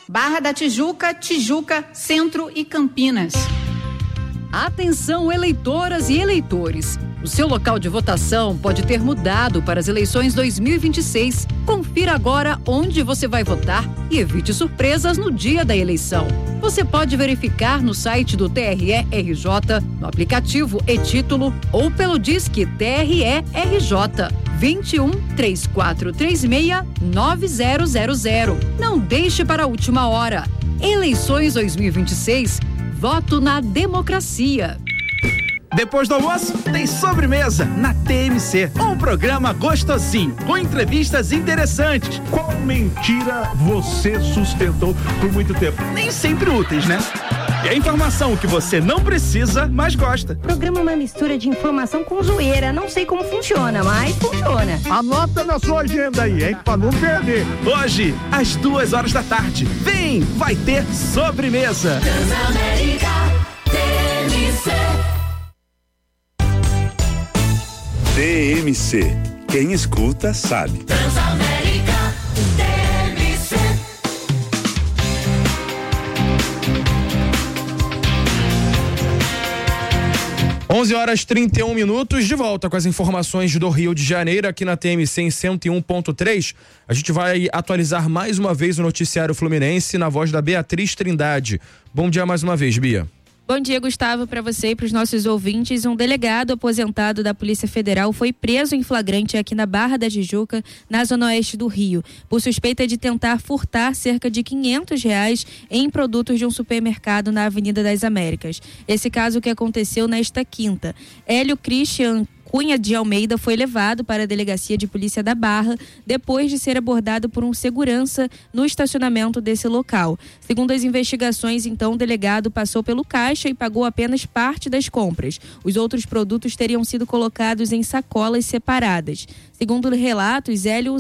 Barra da Tijuca, Tijuca, Centro e Campinas. Atenção, eleitoras e eleitores. O seu local de votação pode ter mudado para as eleições 2026. Confira agora onde você vai votar e evite surpresas no dia da eleição. Você pode verificar no site do TRE-RJ, no aplicativo e-Título ou pelo Disque TRE-RJ 21 3436 9000. Não deixe para a última hora. Eleições 2026. Voto na democracia. Depois do almoço, tem sobremesa na TMC. Um programa gostosinho, com entrevistas interessantes. Qual mentira você sustentou por muito tempo? Nem sempre úteis, né? E a informação que você não precisa, mas gosta. Programa é uma mistura de informação com zoeira. Não sei como funciona, mas funciona. Anota na sua agenda aí, hein? Pra não perder. Hoje, às 2h da tarde. Vem, vai ter sobremesa. Transamérica, TMC. TMC. Quem escuta sabe. Transamérica, TMC. Onze horas 31 minutos, de volta com as informações do Rio de Janeiro aqui na TMC em 101.3. A gente vai atualizar mais uma vez o noticiário fluminense na voz da Beatriz Trindade. Bom dia mais uma vez, Bia. Bom dia, Gustavo, para você e para os nossos ouvintes. Um delegado aposentado da Polícia Federal foi preso em flagrante aqui na Barra da Tijuca, na zona oeste do Rio, por suspeita de tentar furtar cerca de R$500 em produtos de um supermercado na Avenida das Américas. Esse caso que aconteceu nesta quinta. Hélio Christian Cunha de Almeida foi levado para a Delegacia de Polícia da Barra depois de ser abordado por um segurança no estacionamento desse local. Segundo as investigações, então, o delegado passou pelo caixa e pagou apenas parte das compras. Os outros produtos teriam sido colocados em sacolas separadas. Segundo relatos, Hélio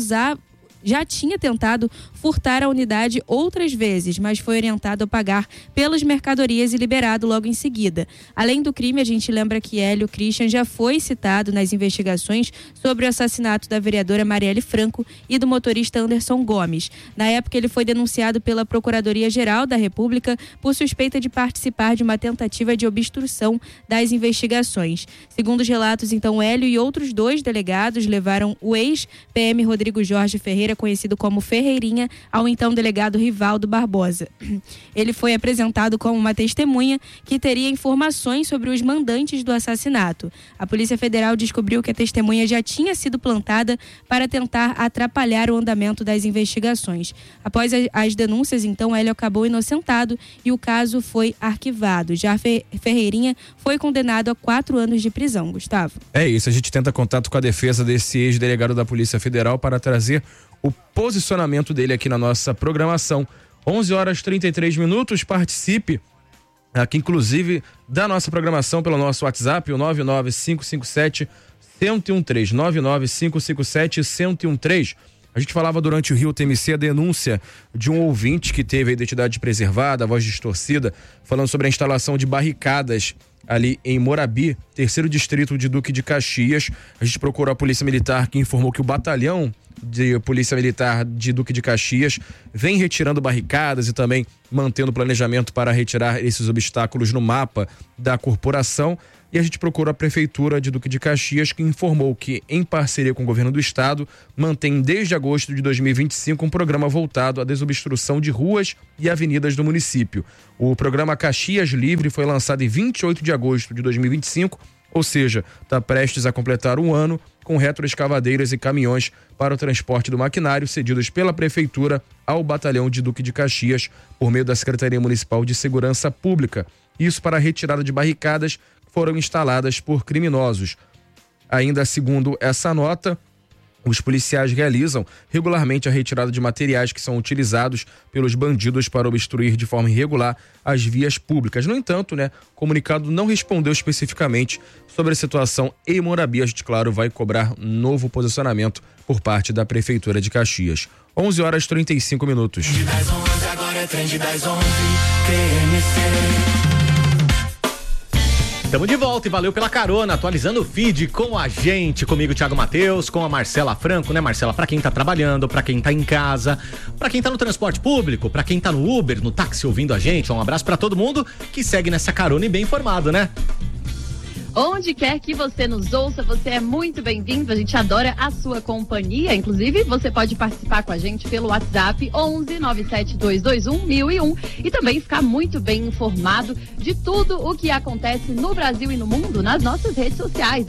já tinha tentado furtar a unidade outras vezes, mas foi orientado a pagar pelas mercadorias e liberado logo em seguida. Além do crime, a gente lembra que Hélio Christian já foi citado nas investigações sobre o assassinato da vereadora Marielle Franco e do motorista Anderson Gomes. Na época, ele foi denunciado pela Procuradoria-Geral da República por suspeita de participar de uma tentativa de obstrução das investigações. Segundo os relatos, então, Hélio e outros 2 delegados levaram o ex-PM Rodrigo Jorge Ferreira, conhecido como Ferreirinha, ao então delegado Rivaldo Barbosa. Ele foi apresentado como uma testemunha que teria informações sobre os mandantes do assassinato. A Polícia Federal descobriu que a testemunha já tinha sido plantada para tentar atrapalhar o andamento das investigações. Após as denúncias, então, Hélio acabou inocentado e o caso foi arquivado. Já Ferreirinha foi condenado a 4 anos de prisão, Gustavo. É isso, a gente tenta contato com a defesa desse ex-delegado da Polícia Federal para trazer o posicionamento dele aqui na nossa programação. 11 horas 33 minutos, participe aqui inclusive da nossa programação pelo nosso WhatsApp, o 99557-1013, 99557-1013. A gente falava durante o Rio TMC a denúncia de um ouvinte que teve a identidade preservada, a voz distorcida, falando sobre a instalação de barricadas ali em Morabi, 3º distrito de Duque de Caxias. A gente procurou a Polícia Militar, que informou que o batalhão de Polícia Militar de Duque de Caxias vem retirando barricadas e também mantendo o planejamento para retirar esses obstáculos no mapa da corporação. E a gente procurou a Prefeitura de Duque de Caxias, que informou que, em parceria com o governo do estado, mantém desde agosto de 2025 um programa voltado à desobstrução de ruas e avenidas do município. O programa Caxias Livre foi lançado em 28 de agosto de 2025, ou seja, está prestes a completar um ano, com retroescavadeiras e caminhões para o transporte do maquinário cedidos pela Prefeitura ao Batalhão de Duque de Caxias por meio da Secretaria Municipal de Segurança Pública. Isso para a retirada de barricadas que foram instaladas por criminosos. Ainda segundo essa nota, os policiais realizam regularmente a retirada de materiais que são utilizados pelos bandidos para obstruir de forma irregular as vias públicas. No entanto, o comunicado não respondeu especificamente sobre a situação em Morabi. A gente, claro, vai cobrar novo posicionamento por parte da Prefeitura de Caxias. 11 horas 35 minutos. Estamos de volta e valeu pela carona, atualizando o feed com a gente, comigo Thiago Matheus, com a Marcela Franco, né Marcela? Pra quem tá trabalhando, pra quem tá em casa, pra quem tá no transporte público, pra quem tá no Uber, no táxi ouvindo a gente, um abraço pra todo mundo que segue nessa carona e bem informado, né? Onde quer que você nos ouça, você é muito bem-vindo. A gente adora a sua companhia. Inclusive, você pode participar com a gente pelo WhatsApp 11 97221 1001 e também ficar muito bem informado de tudo o que acontece no Brasil e no mundo nas nossas redes sociais,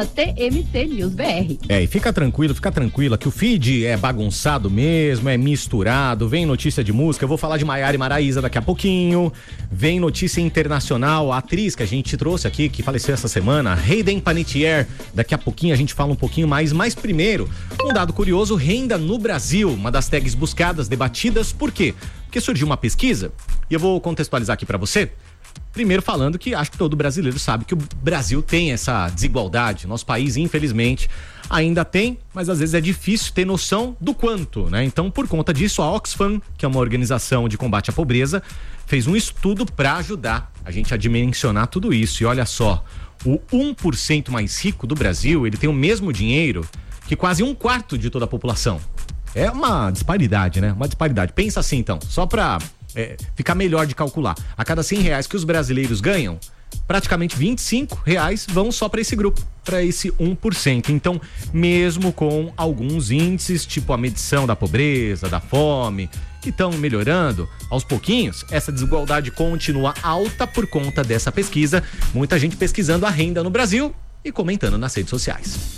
@TMCNewsBR. E fica tranquila que o feed é bagunçado mesmo, é misturado, vem notícia de música, eu vou falar de Maiara e Maraísa daqui a pouquinho, vem notícia internacional, a atriz que a gente trouxe aqui, que faleceu essa semana, Hayden Panettiere. Daqui a pouquinho a gente fala um pouquinho mais, mas primeiro, um dado curioso, renda no Brasil, uma das tags buscadas, debatidas, por quê? Porque surgiu uma pesquisa, e eu vou contextualizar aqui pra você, primeiro falando que acho que todo brasileiro sabe que o Brasil tem essa desigualdade, nosso país, infelizmente, ainda tem, mas às vezes é difícil ter noção do quanto, né? Então, por conta disso, a Oxfam, que é uma organização de combate à pobreza, fez um estudo para ajudar a gente a dimensionar tudo isso. E olha só, o 1% mais rico do Brasil, ele tem o mesmo dinheiro que quase 1/4 de toda a população. É uma disparidade, né? Uma disparidade. Pensa assim, então, só pra ficar melhor de calcular. A cada R$100 que os brasileiros ganham, praticamente R$25 vão só para esse grupo, para esse 1%. Então, mesmo com alguns índices, tipo a medição da pobreza, da fome, que estão melhorando aos pouquinhos, essa desigualdade continua alta por conta dessa pesquisa. Muita gente pesquisando a renda no Brasil e comentando nas redes sociais.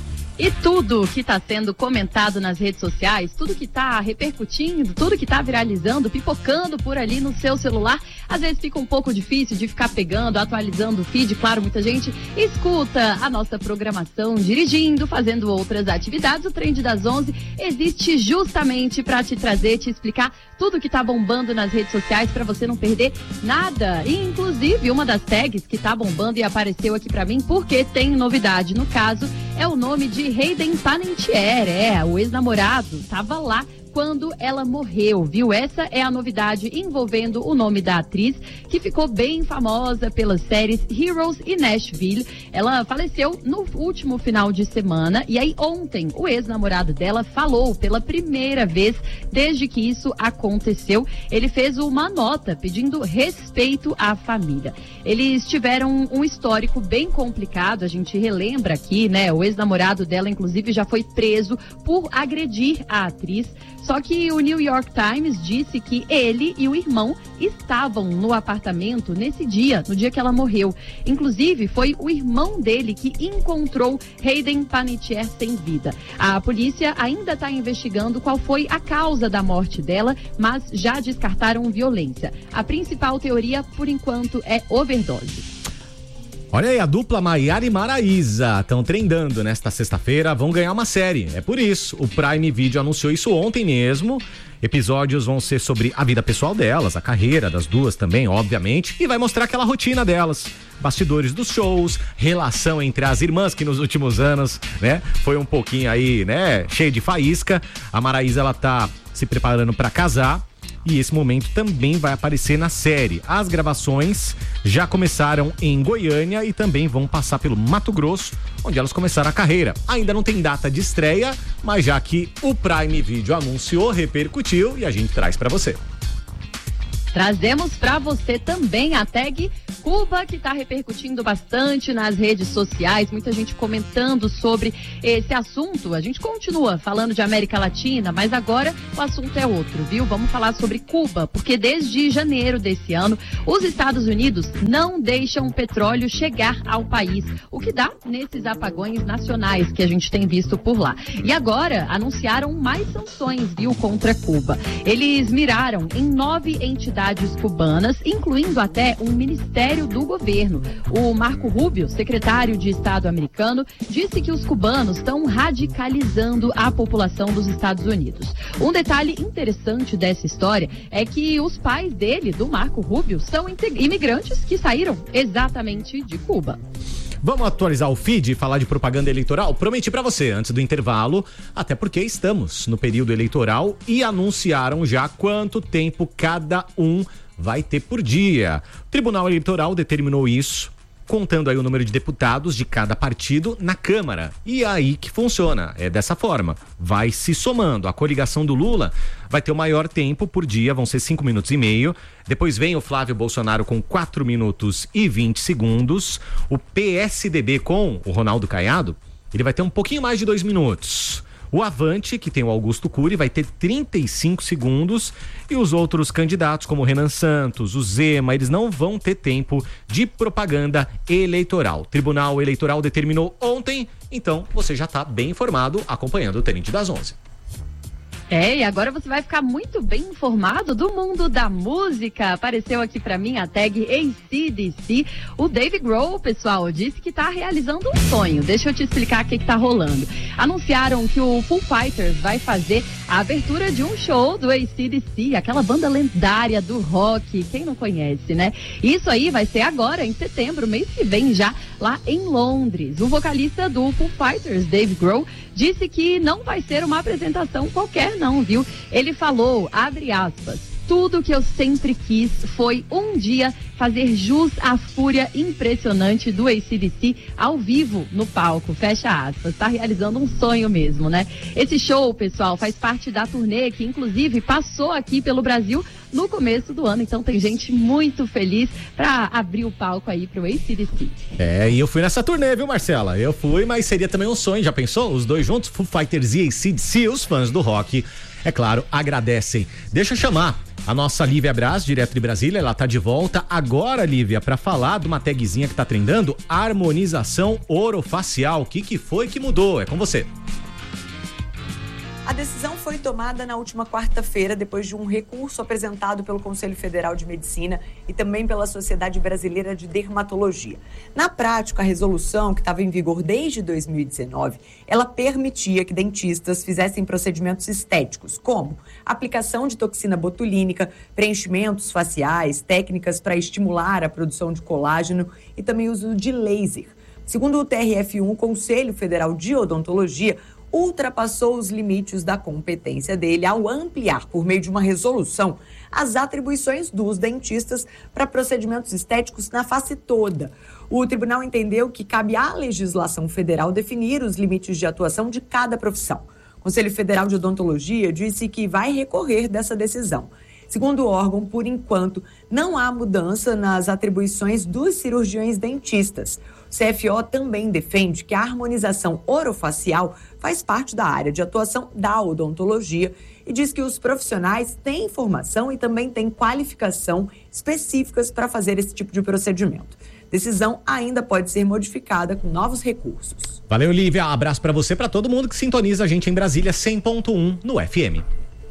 E tudo que está sendo comentado nas redes sociais, tudo que está repercutindo, tudo que está viralizando, pipocando por ali no seu celular, às vezes fica um pouco difícil de ficar pegando, atualizando o feed. Claro, muita gente escuta a nossa programação dirigindo, fazendo outras atividades. O Trend das 11 existe justamente para te trazer, te explicar tudo que está bombando nas redes sociais para você não perder nada. E, inclusive, uma das tags que está bombando e apareceu aqui para mim porque tem novidade. No caso, é o nome de Hayden Panettiere, o ex-namorado, estava lá quando ela morreu, viu? Essa é a novidade envolvendo o nome da atriz, que ficou bem famosa pelas séries Heroes e Nashville. Ela faleceu no último final de semana e aí ontem o ex-namorado dela falou pela primeira vez desde que isso aconteceu. Ele fez uma nota pedindo respeito à família. Eles tiveram um histórico bem complicado, a gente relembra aqui, né? O ex-namorado dela, inclusive, já foi preso por agredir a atriz. Só que o New York Times disse que ele e o irmão estavam no apartamento nesse dia, no dia que ela morreu. Inclusive, foi o irmão dele que encontrou Hayden Panettiere sem vida. A polícia ainda está investigando qual foi a causa da morte dela, mas já descartaram violência. A principal teoria, por enquanto, é overdose. Olha aí, a dupla Maiara e Maraísa estão trendando nesta sexta-feira, vão ganhar uma série. É por isso, o Prime Video anunciou isso ontem mesmo. Episódios vão ser sobre a vida pessoal delas, a carreira das duas também, obviamente, e vai mostrar aquela rotina delas. Bastidores dos shows, relação entre as irmãs, que nos últimos anos, né, foi um pouquinho aí, né, cheio de faísca. A Maraísa, ela tá se preparando para casar. E esse momento também vai aparecer na série. As gravações já começaram em Goiânia e também vão passar pelo Mato Grosso, onde elas começaram a carreira. Ainda não tem data de estreia, mas já que o Prime Video anunciou, repercutiu e a gente traz pra você. Trazemos para você também a tag Cuba, que está repercutindo bastante nas redes sociais, muita gente comentando sobre esse assunto. A gente continua falando de América Latina, mas agora o assunto é outro, viu? Vamos falar sobre Cuba, porque desde janeiro desse ano, os Estados Unidos não deixam o petróleo chegar ao país, o que dá nesses apagões nacionais que a gente tem visto por lá. E agora anunciaram mais sanções, viu, contra Cuba. Eles miraram em 9 entidades cubanas, incluindo até um ministério do governo. O Marco Rubio, secretário de Estado americano, disse que os cubanos estão radicalizando a população dos Estados Unidos. Um detalhe interessante dessa história é que os pais dele, do Marco Rubio, são imigrantes que saíram exatamente de Cuba. Vamos atualizar o feed e falar de propaganda eleitoral? Prometi pra você antes do intervalo, até porque estamos no período eleitoral e anunciaram já quanto tempo cada um vai ter por dia. O Tribunal Eleitoral determinou isso contando aí o número de deputados de cada partido na Câmara. E aí que funciona, é dessa forma, vai se somando. A coligação do Lula vai ter o maior tempo por dia, vão ser 5 minutos e meio. Depois vem o Flávio Bolsonaro com 4 minutos e 20 segundos. O PSDB com o Ronaldo Caiado, ele vai ter um pouquinho mais de 2 minutos. O Avante, que tem o Augusto Cury, vai ter 35 segundos e os outros candidatos, como o Renan Santos, o Zema, eles não vão ter tempo de propaganda eleitoral. O Tribunal Eleitoral determinou ontem, então você já está bem informado acompanhando o Tenente das 11. E agora você vai ficar muito bem informado do mundo da música. Apareceu aqui pra mim a tag AC/DC. O Dave Grohl, pessoal, disse que tá realizando um sonho. Deixa eu te explicar o que tá rolando. Anunciaram que o Foo Fighters vai fazer a abertura de um show do AC/DC, aquela banda lendária do rock. Quem não conhece, né? Isso aí vai ser agora, em setembro, mês que vem já, lá em Londres. O vocalista do Foo Fighters, Dave Grohl, disse que não vai ser uma apresentação qualquer não, viu? Ele falou, abre aspas, tudo que eu sempre quis foi um dia fazer jus à fúria impressionante do AC/DC ao vivo no palco, fecha aspas. Tá realizando um sonho mesmo, né? Esse show, pessoal, faz parte da turnê que inclusive passou aqui pelo Brasil no começo do ano, então tem gente muito feliz pra abrir o palco aí pro AC/DC. E eu fui nessa turnê, viu, Marcela? Eu fui, mas seria também um sonho, já pensou? Os dois juntos, Foo Fighters e AC/DC, os fãs do rock, é claro, agradecem. Deixa eu chamar a nossa Lívia Braz, direto de Brasília, ela tá de volta agora, Lívia, pra falar de uma tagzinha que tá trendando, harmonização orofacial. O que foi que mudou? É com você. A decisão foi tomada na última quarta-feira, depois de um recurso apresentado pelo Conselho Federal de Medicina e também pela Sociedade Brasileira de Dermatologia. Na prática, a resolução, que estava em vigor desde 2019, ela permitia que dentistas fizessem procedimentos estéticos, como aplicação de toxina botulínica, preenchimentos faciais, técnicas para estimular a produção de colágeno e também uso de laser. Segundo o TRF1, o Conselho Federal de Odontologia ultrapassou os limites da competência dele ao ampliar, por meio de uma resolução, as atribuições dos dentistas para procedimentos estéticos na face toda. O tribunal entendeu que cabe à legislação federal definir os limites de atuação de cada profissão. O Conselho Federal de Odontologia disse que vai recorrer dessa decisão. Segundo o órgão, por enquanto, não há mudança nas atribuições dos cirurgiões dentistas. O CFO também defende que a harmonização orofacial faz parte da área de atuação da odontologia e diz que os profissionais têm formação e também têm qualificação específicas para fazer esse tipo de procedimento. Decisão ainda pode ser modificada com novos recursos. Valeu, Lívia. Abraço para você, para todo mundo que sintoniza a gente em Brasília 100.1 no FM.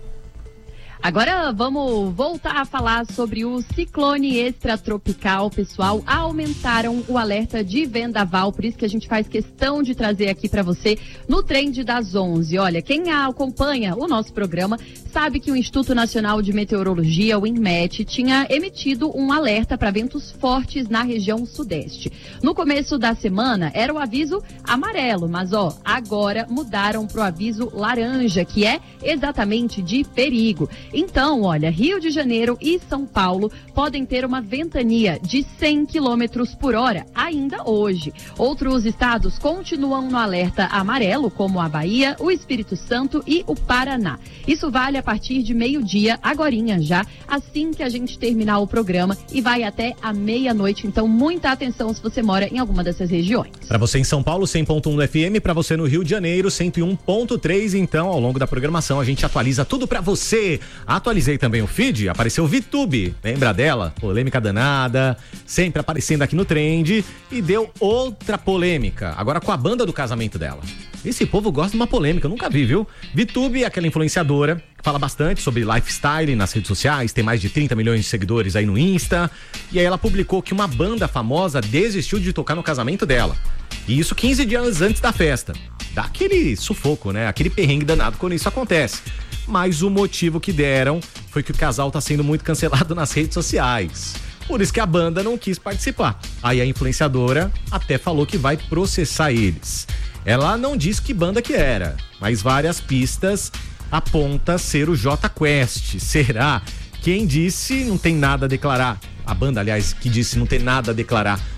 Agora vamos voltar a falar sobre o ciclone extratropical, pessoal. Aumentaram o alerta de vendaval, por isso que a gente faz questão de trazer aqui para você no Trend das 11. Olha, quem acompanha o nosso programa sabe que o Instituto Nacional de Meteorologia, o INMET, tinha emitido um alerta para ventos fortes na região sudeste. No começo da semana era o aviso amarelo, mas agora mudaram para o aviso laranja, que é exatamente de perigo. Então, olha, Rio de Janeiro e São Paulo podem ter uma ventania de 100 km por hora ainda hoje. Outros estados continuam no alerta amarelo, como a Bahia, o Espírito Santo e o Paraná. Isso vale a partir de meio-dia, agorinha já, assim que a gente terminar o programa, e vai até a meia-noite. Então, muita atenção se você mora em alguma dessas regiões. Para você em São Paulo, 100.1 no FM, para você no Rio de Janeiro, 101.3. Então, ao longo da programação, a gente atualiza tudo para você. Atualizei também o feed, apareceu o VTube, lembra dela? Polêmica danada, sempre aparecendo aqui no Trend, e deu outra polêmica, agora com a banda do casamento dela. Esse povo gosta de uma polêmica, eu nunca vi, viu? VTube é aquela influenciadora que fala bastante sobre lifestyle nas redes sociais, tem mais de 30 milhões de seguidores aí no Insta, e aí ela publicou que uma banda famosa desistiu de tocar no casamento dela. E isso 15 dias antes da festa. Dá aquele sufoco, né? Aquele perrengue danado quando isso acontece. Mas o motivo que deram foi que o casal tá sendo muito cancelado nas redes sociais. Por isso que a banda não quis participar. Aí a influenciadora até falou que vai processar eles. Ela não disse que banda que era, mas várias pistas apontam ser o Jota Quest. Será? Quem disse não tem nada a declarar. A banda, aliás, que disse não tem nada a declarar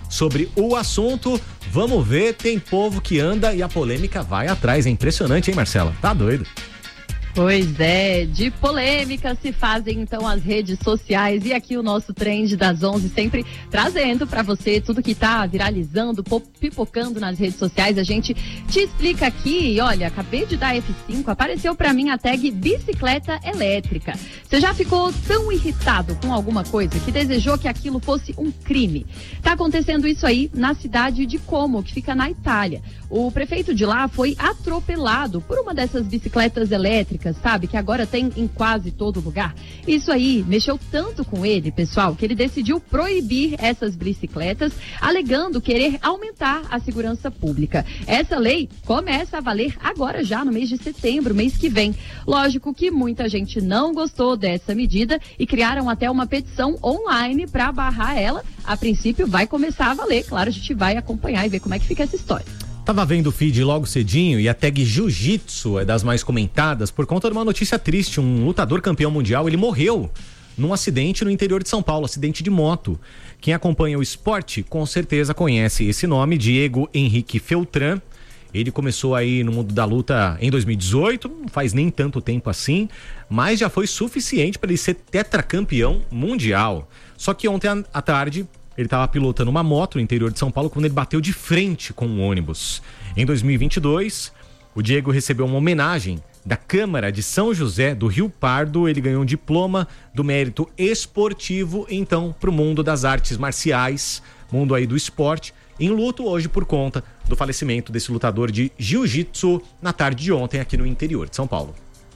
sobre o assunto. Vamos ver, tem povo que anda e a polêmica vai atrás. É impressionante, hein, Marcela? Tá doido. Pois é, de polêmica se fazem então as redes sociais e aqui o nosso Trend das 11 sempre trazendo pra você tudo que tá viralizando, pipocando nas redes sociais. A gente te explica aqui, olha, acabei de dar F5, apareceu pra mim a tag bicicleta elétrica. Você já ficou tão irritado com alguma coisa que desejou que aquilo fosse um crime? Tá acontecendo isso aí na cidade de Como, que fica na Itália. O prefeito de lá foi atropelado por uma dessas bicicletas elétricas, sabe? Que agora tem em quase todo lugar. Isso aí mexeu tanto com ele, pessoal, que ele decidiu proibir essas bicicletas, alegando querer aumentar a segurança pública. Essa lei começa a valer agora já no mês de setembro, mês que vem. Lógico que muita gente não gostou dessa medida e criaram até uma petição online para barrar ela. A princípio vai começar a valer. Claro, a gente vai acompanhar e ver como é que fica essa história. Tava vendo o feed logo cedinho e a tag jiu-jitsu é das mais comentadas por conta de uma notícia triste. Um lutador campeão mundial, ele morreu num acidente no interior de São Paulo, acidente de moto. Quem acompanha o esporte com certeza conhece esse nome, Diego Henrique Feltran. Ele começou aí no mundo da luta em 2018, não faz nem tanto tempo assim, mas já foi suficiente para ele ser tetracampeão mundial. Só que ontem à tarde ele estava pilotando uma moto no interior de São Paulo quando ele bateu de frente com um ônibus. Em 2022, o Diego recebeu uma homenagem da Câmara de São José do Rio Pardo. Ele ganhou um diploma do mérito esportivo, então, para o mundo das artes marciais, mundo aí do esporte, em luto hoje por conta do falecimento desse lutador de jiu-jitsu na tarde de ontem aqui no interior de São Paulo.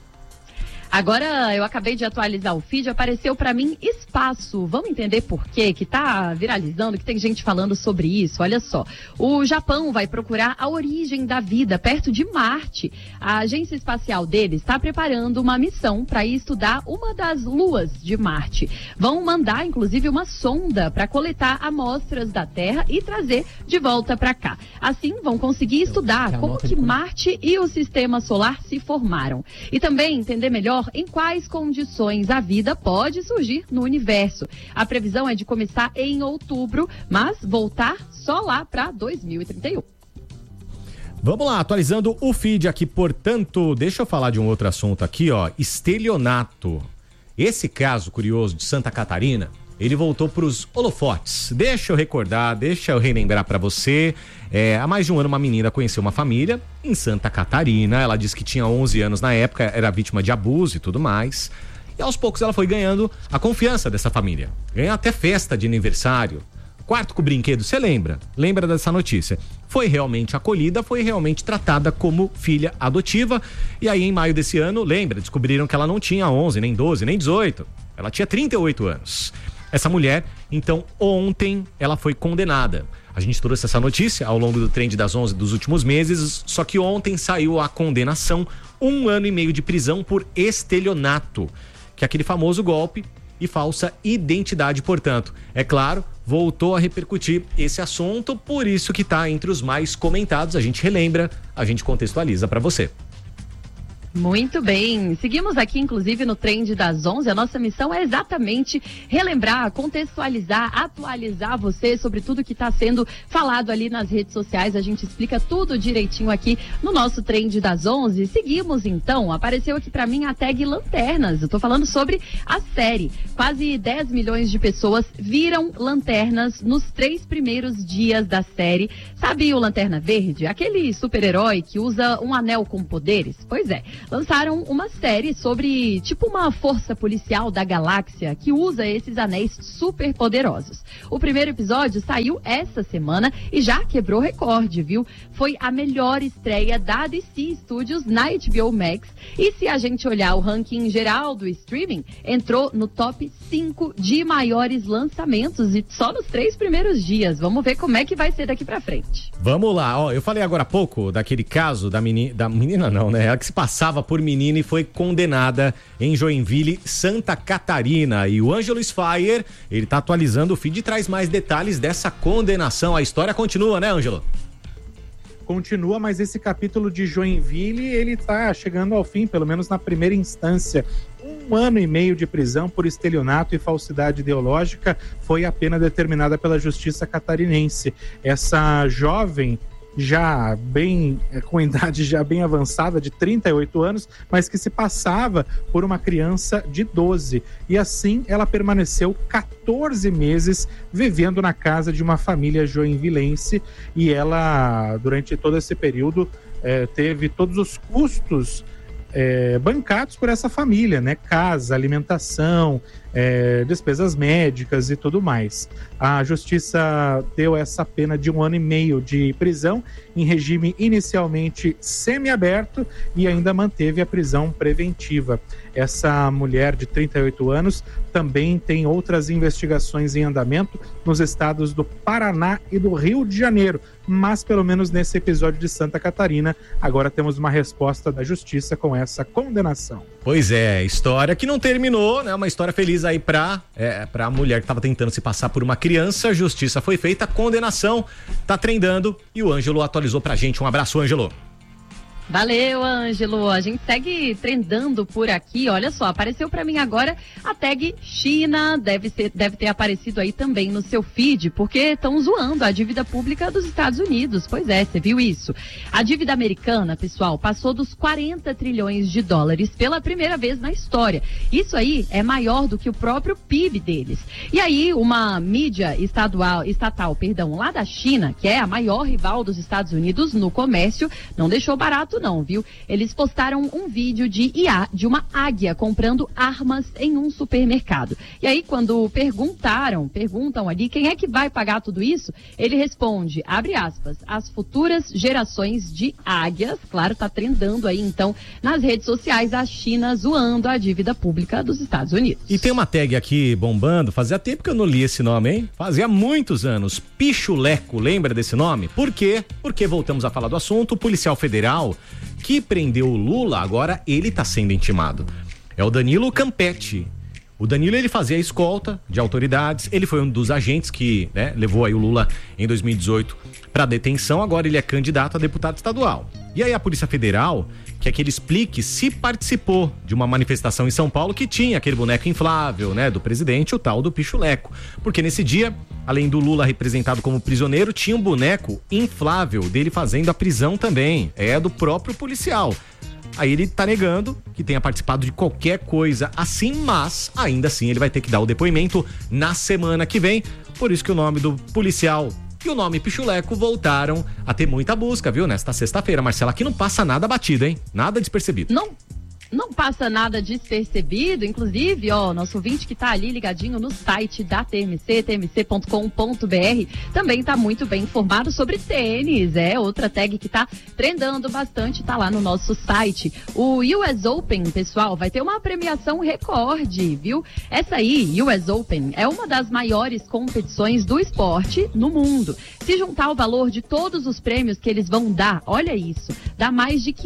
Agora eu acabei de atualizar o feed, apareceu pra mim espaço. Vamos entender por quê? Que tá viralizando, que tem gente falando sobre isso. Olha só, o Japão vai procurar a origem da vida perto de Marte. A agência espacial deles está preparando uma missão para ir estudar uma das luas de Marte. Vão mandar, inclusive, uma sonda para coletar amostras da Terra e trazer de volta para cá. Assim, vão conseguir estudar como que Marte e o Sistema Solar se formaram. E também entender melhor em quais condições a vida pode surgir no universo. A previsão é de começar em outubro, mas voltar só lá para 2031. Vamos lá, atualizando o feed aqui, portanto, deixa eu falar de um outro assunto aqui, ó, estelionato. Esse caso curioso de Santa Catarina, ele voltou para os holofotes. Deixa eu recordar, deixa eu relembrar para você. Há mais de um ano, uma menina conheceu uma família em Santa Catarina. Ela disse que tinha 11 anos na época, era vítima de abuso e tudo mais. E aos poucos ela foi ganhando a confiança dessa família. Ganhou até festa de aniversário. Quarto com brinquedo, você lembra? Lembra dessa notícia? Foi realmente acolhida, foi realmente tratada como filha adotiva. E aí, em maio desse ano, lembra, descobriram que ela não tinha 11, nem 12, nem 18. Ela tinha 38 anos. Essa mulher, então, ontem ela foi condenada. A gente trouxe essa notícia ao longo do Trend das 11 dos últimos meses, só que ontem saiu a condenação, 1 ano e meio de prisão por estelionato, que é aquele famoso golpe e falsa identidade, portanto. É claro, voltou a repercutir esse assunto, por isso que está entre os mais comentados. A gente relembra, a gente contextualiza para você. Muito bem, seguimos aqui inclusive no Trend das 11, a nossa missão é exatamente relembrar, contextualizar, atualizar você sobre tudo que está sendo falado ali nas redes sociais. A gente explica tudo direitinho aqui no nosso Trend das 11. Seguimos então, apareceu aqui para mim a tag Lanternas. Eu tô falando sobre a série. Quase 10 milhões de pessoas viram Lanternas nos 3 primeiros dias da série. Sabe o Lanterna Verde? Aquele super-herói que usa um anel com poderes? Pois é. Lançaram uma série sobre, tipo, uma força policial da galáxia que usa esses anéis super poderosos. O primeiro episódio saiu essa semana e já quebrou recorde, viu? Foi a melhor estreia da DC Studios na HBO Max. E se a gente olhar o ranking geral do streaming, entrou no top 5 de maiores lançamentos e só nos 3 primeiros dias. Vamos ver como é que vai ser daqui pra frente. Vamos lá, ó, eu falei agora há pouco daquele caso da menina não, né? Ela que se passava por menina e foi condenada em Joinville, Santa Catarina. E o Ângelo Sfaier, ele tá atualizando o feed e traz mais detalhes dessa condenação. A história continua, né, Ângelo? continua, mas esse capítulo de Joinville, ele tá chegando ao fim, pelo menos na primeira instância. 1 ano e meio de prisão por estelionato e falsidade ideológica foi a pena determinada pela Justiça catarinense. Essa jovem, já bem com idade já bem avançada, de 38 anos, mas que se passava por uma criança de 12. E assim ela permaneceu 14 meses vivendo na casa de uma família joinvilense, e ela, durante todo esse período, teve todos os custos bancados por essa família, né? Casa, alimentação, despesas médicas e tudo mais. A justiça deu essa pena de 1 ano e meio de prisão em regime inicialmente semiaberto e ainda manteve a prisão preventiva. Essa mulher de 38 anos também tem outras investigações em andamento nos estados do Paraná e do Rio de Janeiro, mas pelo menos nesse episódio de Santa Catarina, agora temos uma resposta da justiça com essa condenação. Pois é, história que não terminou, né? Uma história feliz aí pra mulher que estava tentando se passar por uma criança. Justiça foi feita, condenação tá trendando e o Ângelo atualizou pra gente. Um abraço, Ângelo. Valeu, Ângelo. A gente segue trendando por aqui. Olha só, apareceu pra mim agora a tag China. Deve ter aparecido aí também no seu feed, porque estão zoando a dívida pública dos Estados Unidos. Pois é, você viu isso? A dívida americana, pessoal, passou dos 40 trilhões de dólares pela primeira vez na história. Isso aí é maior do que o próprio PIB deles. E aí, uma mídia estatal, lá da China, que é a maior rival dos Estados Unidos no comércio, não deixou barato não, viu? Eles postaram um vídeo de uma águia comprando armas em um supermercado. E aí, quando perguntam ali quem é que vai pagar tudo isso, ele responde, abre aspas, as futuras gerações de águias. Claro, tá trendando aí, então, nas redes sociais, a China zoando a dívida pública dos Estados Unidos. E tem uma tag aqui bombando, fazia tempo que eu não li esse nome, hein? Fazia muitos anos. Pichuleco, lembra desse nome? Por quê? Porque voltamos a falar do assunto, o policial federal que prendeu o Lula, agora ele tá sendo intimado. É o Danilo Campetti. O Danilo, ele fazia a escolta de autoridades, ele foi um dos agentes que, né, levou aí o Lula em 2018 para detenção, agora ele é candidato a deputado estadual. E aí a Polícia Federal quer que ele explique se participou de uma manifestação em São Paulo que tinha aquele boneco inflável, né, do presidente, o tal do Pichuleco. Porque nesse dia, além do Lula representado como prisioneiro, tinha um boneco inflável dele fazendo a prisão também, do próprio policial. Aí ele tá negando que tenha participado de qualquer coisa assim, mas ainda assim ele vai ter que dar o depoimento na semana que vem. Por isso que o nome do policial e o nome Pichuleco voltaram a ter muita busca, viu? Nesta sexta-feira, Marcela, aqui não passa nada batido, hein? Nada despercebido. Não passa nada despercebido, inclusive, nosso ouvinte que tá ali ligadinho no site da TMC, tmc.com.br, também tá muito bem informado sobre tênis, outra tag que tá trendando bastante, tá lá no nosso site. O US Open, pessoal, vai ter uma premiação recorde, viu? Essa aí, US Open, é uma das maiores competições do esporte no mundo. Se juntar o valor de todos os prêmios que eles vão dar, olha isso, dá mais de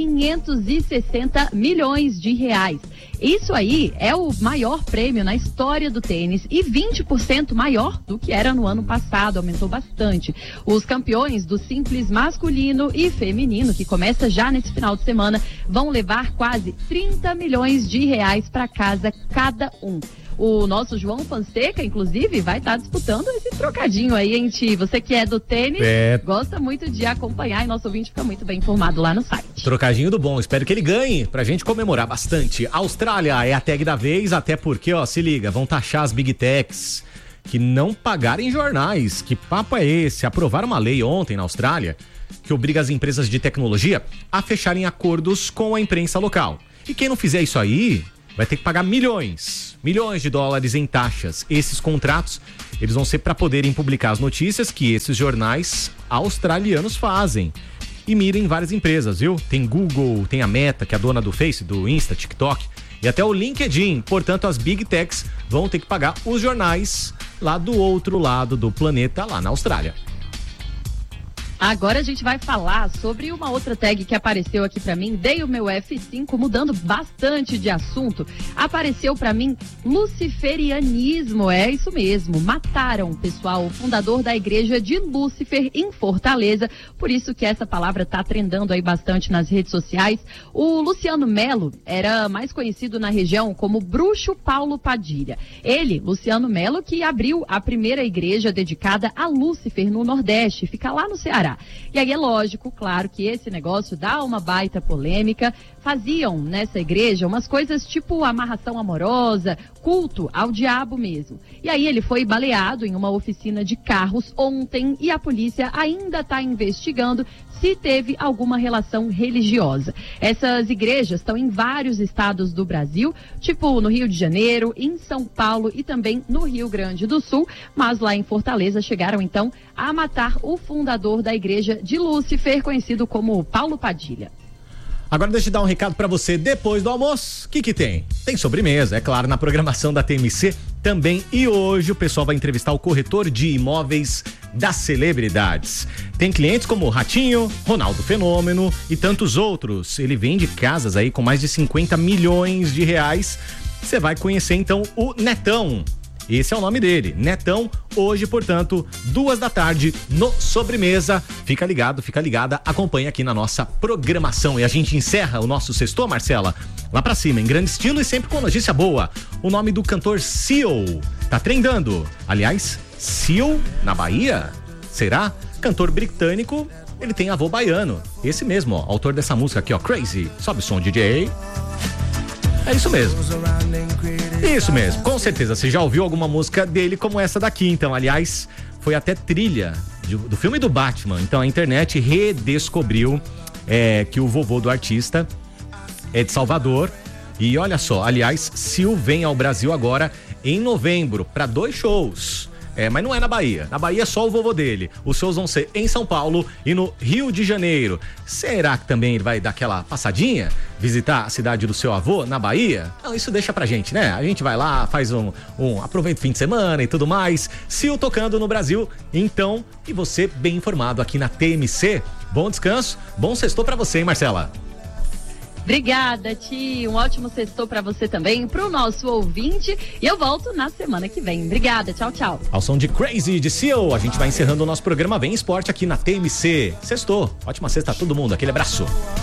560 milhões de reais. Isso aí é o maior prêmio na história do tênis e 20% maior do que era no ano passado, aumentou bastante. Os campeões do simples masculino e feminino, que começa já nesse final de semana, vão levar quase 30 milhões de reais para casa cada um. O nosso João Fonseca, inclusive, vai estar disputando esse trocadinho aí, hein, Ti? Você que é do tênis, gosta muito de acompanhar e nosso ouvinte fica muito bem informado lá no site. Trocadinho do bom, espero que ele ganhe pra gente comemorar bastante. Austrália é a tag da vez, até porque, se liga, vão taxar as Big Techs que não pagarem jornais. Que papo é esse? Aprovaram uma lei ontem na Austrália que obriga as empresas de tecnologia a fecharem acordos com a imprensa local. E quem não fizer isso aí vai ter que pagar milhões de dólares em taxas. Esses contratos, eles vão ser para poderem publicar as notícias que esses jornais australianos fazem. E mirem várias empresas, viu? Tem Google, tem a Meta, que é a dona do Face, do Insta, TikTok, e até o LinkedIn. Portanto, as Big Techs vão ter que pagar os jornais lá do outro lado do planeta, lá na Austrália. Agora a gente vai falar sobre uma outra tag que apareceu aqui pra mim. Dei o meu F5, mudando bastante de assunto. Apareceu pra mim luciferianismo, é isso mesmo. Mataram, pessoal, o fundador da igreja de Lúcifer em Fortaleza. Por isso que essa palavra tá trendando aí bastante nas redes sociais. O Luciano Melo era mais conhecido na região como Bruxo Paulo Padilha. Ele, Luciano Melo, que abriu a primeira igreja dedicada a Lúcifer no Nordeste, fica lá no Ceará. E aí é lógico, claro, que esse negócio dá uma baita polêmica. Faziam nessa igreja umas coisas tipo amarração amorosa, culto ao diabo mesmo. E aí ele foi baleado em uma oficina de carros ontem e a polícia ainda está investigando se teve alguma relação religiosa. Essas igrejas estão em vários estados do Brasil, tipo no Rio de Janeiro, em São Paulo e também no Rio Grande do Sul, mas lá em Fortaleza chegaram então a matar o fundador da igreja de Lúcifer, conhecido como Paulo Padilha. Agora deixa eu dar um recado pra você. Depois do almoço, o que tem? Tem sobremesa, é claro, na programação da TMC também. E hoje o pessoal vai entrevistar o corretor de imóveis das celebridades. Tem clientes como Ratinho, Ronaldo Fenômeno e tantos outros. Ele vende casas aí com mais de 50 milhões de reais. Você vai conhecer então o Netão. Esse é o nome dele, Netão, hoje, portanto, 14h, no Sobremesa. Fica ligado, fica ligada, acompanha aqui na nossa programação. E a gente encerra o nosso sextou, Marcela, lá pra cima, em grande estilo e sempre com notícia boa. O nome do cantor Seal tá trendando. Aliás, Seal, na Bahia? Será? Cantor britânico, ele tem avô baiano. Esse mesmo, ó, autor dessa música aqui, ó, Crazy. Sobe o som, DJ. É isso mesmo. Isso mesmo, com certeza. Você já ouviu alguma música dele como essa daqui, então. Aliás, foi até trilha do filme do Batman. Então a internet redescobriu que o vovô do artista é de Salvador. E olha só, aliás, Seal vem ao Brasil agora em novembro para 2 shows. Mas não é na Bahia. Na Bahia é só o vovô dele. Os shows vão ser em São Paulo e no Rio de Janeiro. Será que também ele vai dar aquela passadinha? Visitar a cidade do seu avô na Bahia? Não, isso deixa pra gente, né? A gente vai lá, faz aproveita o fim de semana e tudo mais. Seal tocando no Brasil, então, e você bem informado aqui na TMC. Bom descanso, bom sextou pra você, hein, Marcela? Obrigada, Ti. Um ótimo sextou pra você também, pro nosso ouvinte. E eu volto na semana que vem. Obrigada, tchau, tchau. Ao som de Crazy, de Seal, a gente vai encerrando o nosso programa Vem Esporte aqui na TMC. Sextou. Ótima sexta a todo mundo. Aquele abraço.